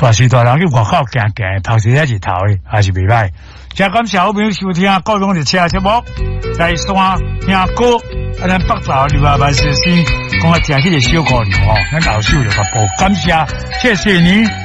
大时大人去外口行行，头前一日头的，还是袂歹。真感谢好朋友收听高雄的车节目，来山听歌，咱北早六啊万事先讲啊，听迄个小歌了吼，咱老手就甲播，感谢，谢谢你。